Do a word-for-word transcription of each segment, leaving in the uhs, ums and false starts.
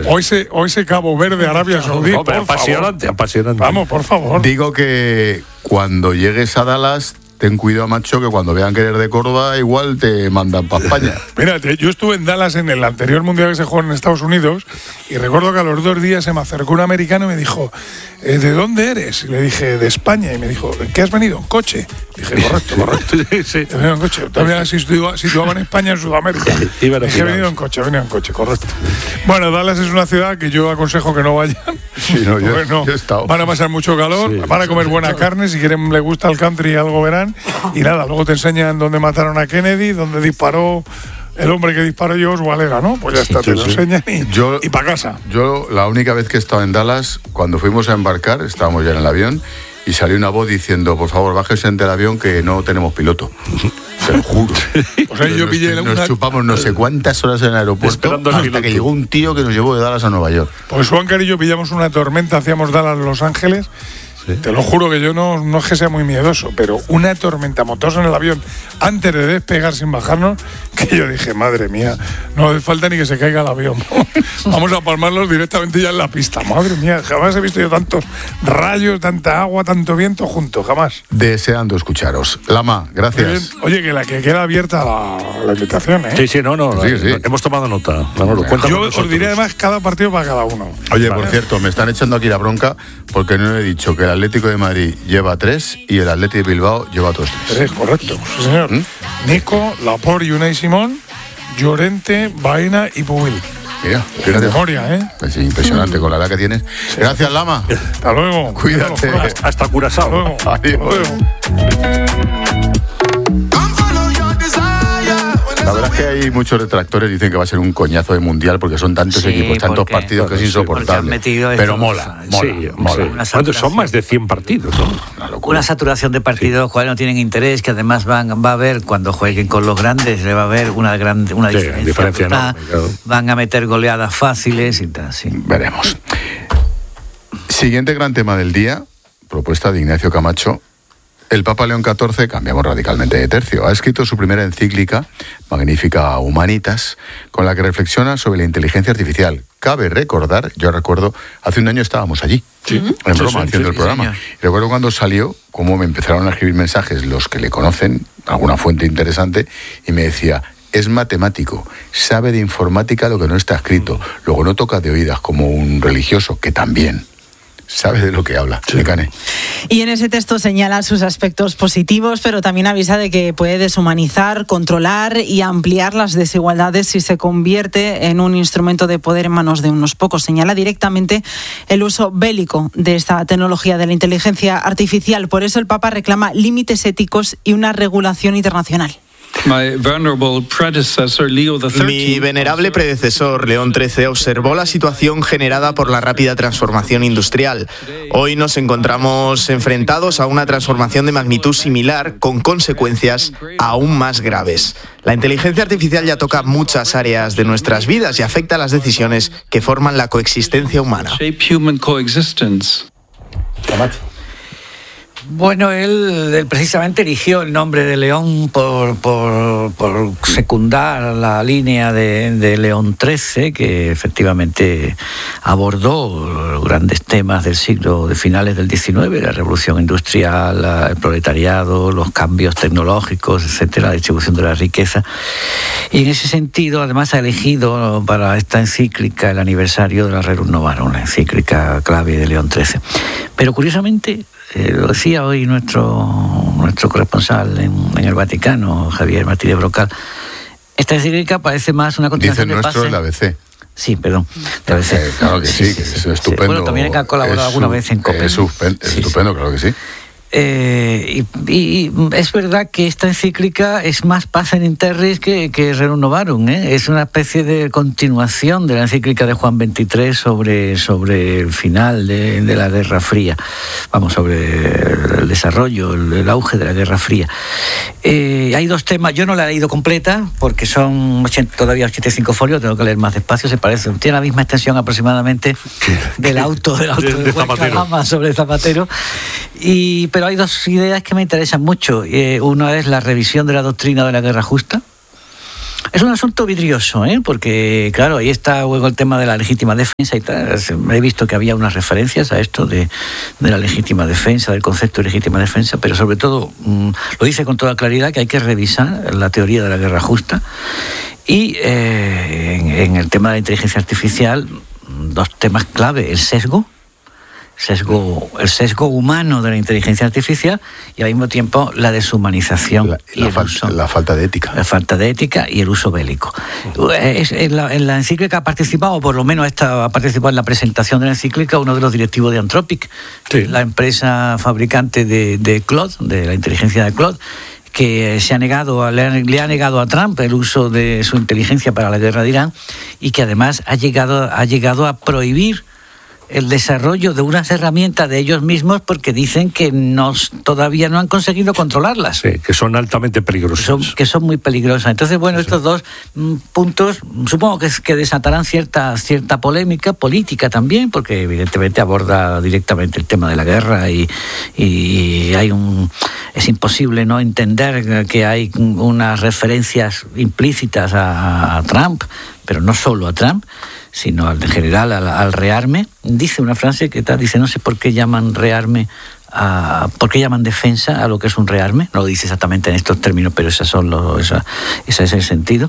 O ese, o ese Cabo Verde, Arabia Saudí, no, por apasionante, favor. apasionante. Vamos, por favor. Digo que cuando llegues a Dallas, ten cuidado, macho, que cuando vean que eres de Córdoba, igual te mandan para España. Mírate, yo estuve en Dallas en el anterior mundial que se jugó en Estados Unidos y recuerdo que a los dos días se me acercó un americano y me dijo, ¿de dónde eres? Y le dije, de España. Y me dijo, ¿qué has venido? ¿En coche? Dije, correcto, correcto. Sí, sí. He venido en coche. Todavía situaba, situaba en España, en Sudamérica. Sí, dije, he venido en coche, he venido en coche, correcto. Bueno, Dallas es una ciudad que yo aconsejo que no vayan. Sí, no, yo, bueno, yo he estado. Van a pasar mucho calor, Sí, van a comer buena carne, si quieren, le gusta el country y algo verán. Y nada, luego te enseñan dónde mataron a Kennedy, dónde disparó el hombre que disparó George Valera, ¿no? Pues ya está, Sí, te lo sí. enseñan y, Yo- y para casa. Yo, la única vez que he estado en Dallas, cuando fuimos a embarcar, estábamos ya en el avión, y salió una voz diciendo, por favor, bájese del avión que no tenemos piloto. Se lo juro. Pues ahí yo nos, pillé nos una... chupamos no sé cuántas horas en el aeropuerto Esperando al hasta piloto. que llegó un tío que nos llevó de Dallas a Nueva York. Pues Juan y yo pillamos una tormenta, hacíamos Dallas Los Ángeles. Te lo juro que yo no, no es que sea muy miedoso, pero una tormenta montados en el avión antes de despegar sin bajarnos, que yo dije, madre mía, no hace falta ni que se caiga el avión. Vamos a palmarlos directamente ya en la pista. Madre mía, jamás he visto yo tantos rayos, tanta agua, tanto viento juntos, jamás. Deseando escucharos. Lama, Muy bien. gracias. Oye, que la que queda abierta la, la invitación, ¿eh? Sí, sí, no, no, Sí, sí. hemos tomado nota. Manolo, cuenta Yo con os nosotros. diré además cada partido para cada uno. Oye, Vale. por cierto, me están echando aquí la bronca porque no he dicho que el Atlético de Madrid lleva tres y el Atlético de Bilbao lleva otros tres. Tres, correcto, sí, señor. ¿Mm? Nico, Laporte, Unai Simón, Llorente, Baena y Pubil. Mira, De fíjate. memoria, ¿eh? Pues sí, impresionante con la edad que tienes. Gracias, Lama. Hasta luego. Cuídate. Hasta, hasta Curazao. Luego. Adiós. Luego. La verdad es que hay muchos detractores, dicen que va a ser un coñazo de mundial porque son tantos Sí, equipos, tantos porque- partidos que es porque han insoportable. metido Pero estos- mola, mola, Sí, mola. sí. Una ¿Cuántos? Son más de cien partidos, ¿no? Una locura. Una saturación de partidos, jugadores no tienen interés, que además van, va a haber, cuando jueguen con los grandes, le va a haber una gran una Sí, diferencia. diferencia brutal. enorme, claro. Van a meter goleadas fáciles y tal, sí. Veremos. Siguiente gran tema del día, propuesta de Ignacio Camacho. El Papa León catorce, cambiamos radicalmente de tercio, ha escrito su primera encíclica, Magnifica Humanitas, con la que reflexiona sobre la inteligencia artificial. Cabe recordar, yo recuerdo, hace un año estábamos allí, en broma, Sí, sí, haciendo sí, el programa. señor. Y recuerdo cuando salió, cómo me empezaron a escribir mensajes los que le conocen, alguna fuente interesante, y me decía, es matemático, sabe de informática lo que no está escrito, luego no toca de oídas como un religioso, que también sabe de lo que habla. Mecane. Y en ese texto señala sus aspectos positivos, pero también avisa de que puede deshumanizar, controlar y ampliar las desigualdades si se convierte en un instrumento de poder en manos de unos pocos. Señala directamente el uso bélico de esta tecnología de la inteligencia artificial. Por eso el Papa reclama límites éticos y una regulación internacional. Mi venerable predecesor, León trece, observó la situación generada por la rápida transformación industrial. Hoy nos encontramos enfrentados a una transformación de magnitud similar, con consecuencias aún más graves. La inteligencia artificial ya toca muchas áreas de nuestras vidas y afecta a las decisiones que forman la coexistencia humana. Bueno, él, él precisamente eligió el nombre de León por, por, por secundar la línea de, de León trece, que efectivamente abordó grandes temas del siglo de finales del diecinueve, la revolución industrial, el proletariado, los cambios tecnológicos, etcétera, la distribución de la riqueza. Y en ese sentido, además, ha elegido para esta encíclica el aniversario de la Rerum Novarum, la encíclica clave de León trece. Pero curiosamente, Eh, lo decía hoy nuestro, nuestro corresponsal en, en el Vaticano, Javier Martínez Brocal, esta encíclica parece más una Dice continuación de nuestro Pase. el A B C. Sí, perdón. de A B C. Eh, claro que sí, que es estupendo. Bueno, también ha colaborado Es alguna su- vez en COPE. Es, supen- es Sí, estupendo, claro que sí. Eh, y, y es verdad que esta encíclica es más Pacem in Terris que, que Rerum Novarum, ¿eh? Es una especie de continuación de la encíclica de Juan veintitrés sobre, sobre el final de, de la Guerra Fría, vamos, sobre el desarrollo, el, el auge de la Guerra Fría. Eh, hay dos temas, yo no la he leído completa porque son ochenta, todavía ochenta y cinco folios, tengo que leer más despacio, se parece, tiene la misma extensión aproximadamente del auto, del auto De- de, de Juan Zapatero. Calama sobre Zapatero. Y, pero hay dos ideas que me interesan mucho. Eh, una es la revisión de la doctrina de la guerra justa. Es un asunto vidrioso, ¿eh? Porque, claro, ahí está luego el tema de la legítima defensa y tal. He visto que había unas referencias a esto de, de la legítima defensa, del concepto de legítima defensa, pero sobre todo mmm, lo dice con toda claridad que hay que revisar la teoría de la guerra justa. Y eh, en, en el tema de la inteligencia artificial, dos temas clave: el sesgo, sesgo, el sesgo humano de la inteligencia artificial y al mismo tiempo la deshumanización la, y la, el fal- uso, la falta de ética. la falta de ética y el uso bélico. Es, en, la, en la encíclica ha participado, o por lo menos esta, ha participado en la presentación de la encíclica, uno de los directivos de Anthropic, sí. la empresa fabricante de, de Claude, de la inteligencia de Claude, que se ha negado, le, le ha negado a Trump el uso de su inteligencia para la guerra de Irán y que además ha llegado, ha llegado a prohibir el desarrollo de unas herramientas de ellos mismos porque dicen que no, todavía no han conseguido controlarlas. Sí, que son altamente peligrosas. Son, que son muy peligrosas. Entonces, bueno, sí. estos dos mm, puntos supongo que, que desatarán cierta, cierta polémica política también, porque evidentemente aborda directamente el tema de la guerra y, y hay un... Es imposible no entender que hay unas referencias implícitas a, a Trump, pero no solo a Trump, sino en general al, al rearme. Dice una frase que está, dice, no sé por qué llaman rearme, a, por qué llaman defensa a lo que es un rearme. No lo dice exactamente en estos términos, pero esos son los, esa, ese es el sentido.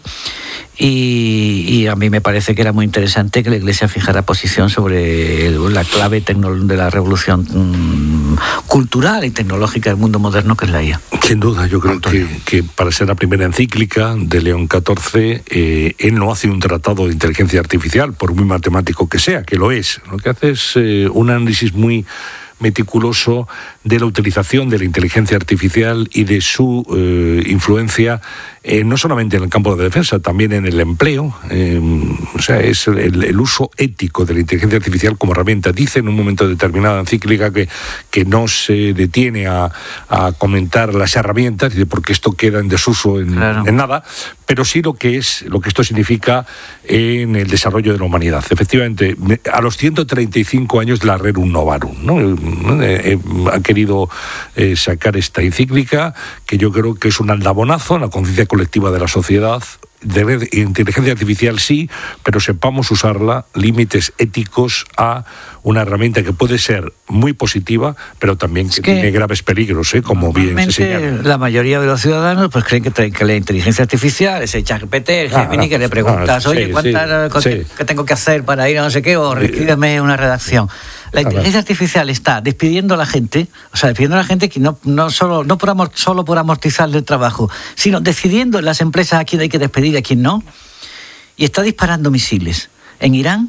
Y, y a mí me parece que era muy interesante que la Iglesia fijara posición sobre el, la clave tecno, de la revolución mmm, cultural y tecnológica del mundo moderno, que es la I A. Sin duda, yo creo que, que para ser la primera encíclica de León catorce, eh, él no hace un tratado de inteligencia artificial, por muy matemático que sea, que lo es. Lo que hace es eh, un análisis muy meticuloso de la utilización de la inteligencia artificial y de su eh, influencia eh, no solamente en el campo de defensa, también en el empleo. Eh, o sea, es el, el uso ético de la inteligencia artificial como herramienta. Dice en un momento determinado encíclica que, que no se detiene a, a comentar las herramientas, porque esto queda en desuso en, claro. en nada, pero sí lo que es lo que esto significa en el desarrollo de la humanidad. Efectivamente, a los ciento treinta y cinco años de la Rerum Novarum, ¿no? Eh, eh, han querido eh, sacar esta encíclica, que yo creo que es un aldabonazo en la conciencia colectiva de la sociedad. De inteligencia artificial sí, pero sepamos usarla, límites éticos a una herramienta que puede ser muy positiva, pero también que, que tiene graves peligros, ¿eh? Como bien se señala. La mayoría de los ciudadanos pues creen que, que la inteligencia artificial es el ChatGPT, el Gemini, ah, que le preguntas, ah, oye, sí, ¿cuántas sí, sí. ¿qué tengo que hacer para ir a no sé qué? O escríbeme una redacción. La inteligencia artificial está despidiendo a la gente, o sea, despidiendo a la gente que no, no, solo, no por amor, solo por amortizarle el trabajo, sino decidiendo en las empresas a quién hay que despedir y a quién no, y está disparando misiles en Irán,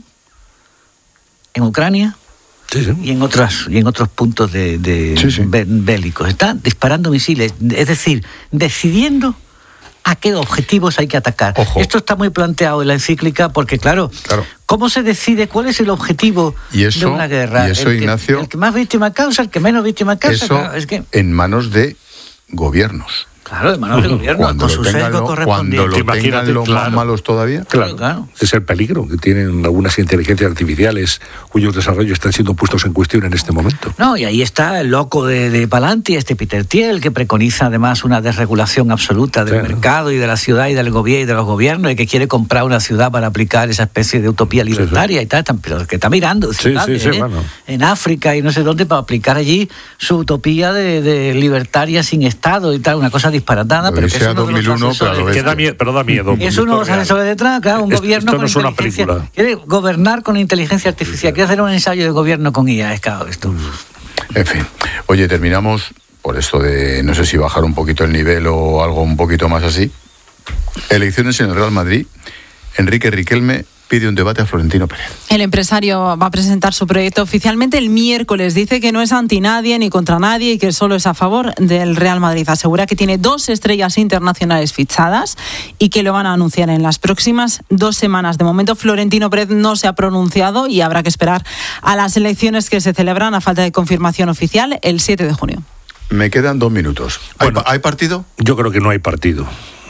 en Ucrania sí, sí. y en otras y en otros puntos de, de sí, sí. bélicos. Está disparando misiles, es decir, decidiendo a qué objetivos hay que atacar. Ojo. Esto está muy planteado en la encíclica porque, claro, claro, ¿cómo se decide cuál es el objetivo y eso, de una guerra? Y eso, el que, Ignacio... El que más víctima causa, el que menos víctima causa. Eso claro, es que... en manos de gobiernos. Claro, de manos del gobierno, cuando con su sesgo correspondiente. Cuando lo tengan los claro. más malos todavía. Claro, claro. Es el peligro que tienen algunas inteligencias artificiales cuyos desarrollos están siendo puestos en cuestión en este momento. No, y ahí está el loco de, de Palantir, este Peter Thiel, que preconiza además una desregulación absoluta del claro. mercado y de la ciudad y del gobierno y de los gobiernos, y que quiere comprar una ciudad para aplicar esa especie de utopía libertaria sí, sí. y tal, pero que está mirando ciudades, sí, sí, sí, ¿eh? bueno. en África y no sé dónde para aplicar allí su utopía de, de libertaria sin Estado y tal, una cosa disparatada, pero sea dos mil uno, pero, que da miedo, pero da miedo. Es uno de los asesores detrás, claro, un esto, gobierno esto no con es inteligencia. Una película. Quiere gobernar con inteligencia artificial, quiere hacer un ensayo de gobierno con I A, es claro, esto. En fin, oye, terminamos por esto de, no sé si bajar un poquito el nivel o algo un poquito más así. Elecciones en el Real Madrid, Enrique Riquelme pide un debate a Florentino Pérez. El empresario va a presentar su proyecto oficialmente el miércoles. Dice que no es anti nadie ni contra nadie y que solo es a favor del Real Madrid. Asegura que tiene dos estrellas internacionales fichadas y que lo van a anunciar en las próximas dos semanas. De momento, Florentino Pérez no se ha pronunciado y habrá que esperar a las elecciones que se celebran a falta de confirmación oficial el siete de junio. Me quedan dos minutos. ¿Hay, bueno, ¿hay partido? Yo creo que no hay partido.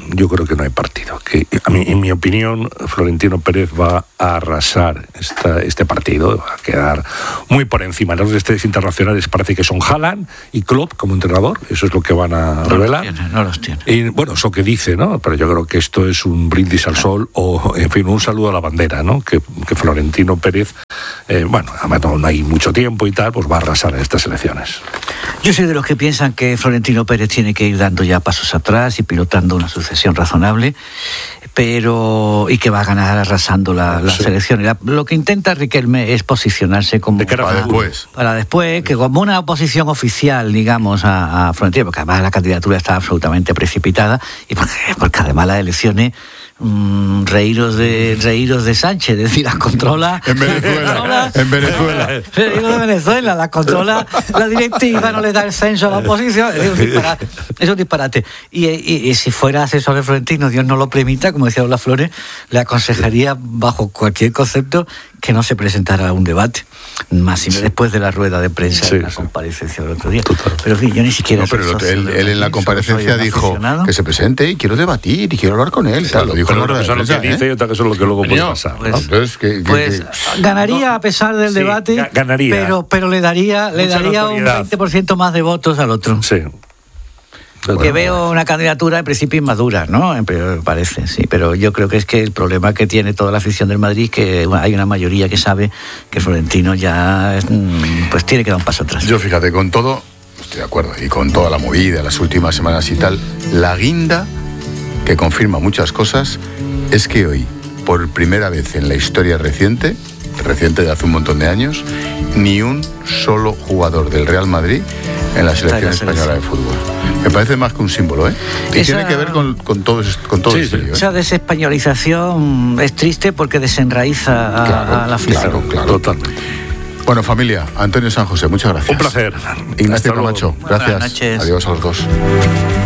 yo creo que no hay partido. Que a mí, en mi opinión, Florentino Pérez va a arrasar esta, este partido, va a quedar muy por encima. Los estrellas internacionales parece que son Haaland y Klopp como entrenador, eso es lo que van a no revelar. Los tiene, no los tiene. Y bueno, eso que dice, ¿no? Pero yo creo que esto es un brindis al sol o, en fin, un saludo a la bandera, ¿no? Que, que Florentino Pérez, eh, bueno, además no, no hay mucho tiempo y tal, pues va a arrasar en estas elecciones. Yo soy de los que piensan que Florentino Pérez tiene que ir dando ya pasos atrás y pilotando una sucesión razonable, pero y que va a ganar arrasando la, las sí. elecciones. La, lo que intenta Riquelme es posicionarse como de cara para después, para después, que como una oposición oficial, digamos, a, a Florentino, porque además la candidatura está absolutamente precipitada y porque, porque además las elecciones Mm, reíros de reíros de Sánchez, es decir, las controla en Venezuela, controla, en Venezuela reíros de Venezuela, las controla la directiva, no le da el censo a la oposición, es un disparate, es un disparate. Y, y, y si fuera asesor de Florentino, Dios no lo permita, como decía Lola Flores, le aconsejaría bajo cualquier concepto que no se presentara a un debate, más si sí. después de la rueda de prensa sí, en la sí. comparecencia del otro día. Total. Pero en fin, yo ni siquiera no, pero él, él en la comparecencia dijo que se presente y quiero debatir y quiero hablar con él. Claro, lo dijo pero una cosa es lo que ¿eh? dice y otra cosa es lo que luego puede pasar. Pues, ¿no? Entonces, que, que, pues que... ganaría a pesar del sí, debate, ganaría. pero pero le daría le daría un veinte por ciento más de votos al otro. Sí. Bueno, que veo una candidatura en principio inmadura, ¿no? Me parece, sí, pero yo creo que es que el problema que tiene toda la afición del Madrid es que hay una mayoría que sabe que Florentino ya pues tiene que dar un paso atrás. Yo fíjate, con todo, estoy de acuerdo, y con toda la movida, las últimas semanas y tal, la guinda que confirma muchas cosas es que hoy, por primera vez en la historia reciente, reciente de hace un montón de años, ni un solo jugador del Real Madrid en la selección española de fútbol. Me parece más que un símbolo, ¿eh? Y esa, tiene que ver con, con todo, con todo sí, esto. ¿eh? Esa desespañolización es triste porque desenraiza a, claro, a la afición. Claro, claro. Totalmente. Bueno, familia, Antonio San José, muchas gracias. Un placer. Ignacio Camacho, gracias. Buenas noches. Adiós a los dos.